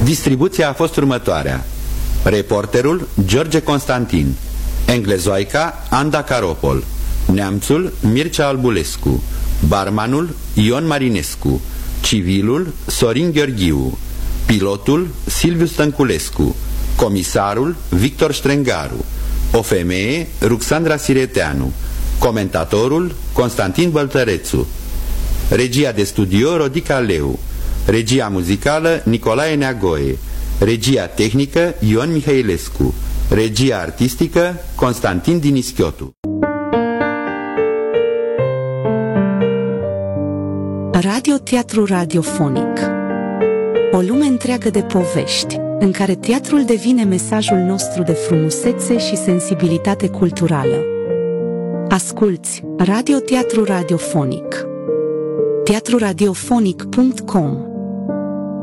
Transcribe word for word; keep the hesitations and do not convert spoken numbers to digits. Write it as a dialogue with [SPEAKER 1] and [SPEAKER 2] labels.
[SPEAKER 1] Distribuția a fost următoarea: reporterul George Constantin, englezoica Anda Caropol, neamțul Mircea Albulescu, barmanul Ion Marinescu, civilul Sorin Gheorghiu, pilotul Silviu Stănculescu, comisarul Victor Ștrengaru, o femeie Ruxandra Sireteanu, comentatorul Constantin Băltărețu, regia de studio Rodica Leu, regia muzicală Nicolae Neagoe, regia tehnică Ion Mihailescu, regia artistică Constantin Dinischiotu.
[SPEAKER 2] Radio Teatru Radiofonic. O lume întreagă de povești, în care teatrul devine mesajul nostru de frumusețe și sensibilitate culturală. Asculți Radio Teatru Radiofonic. teatru radiofonic punct com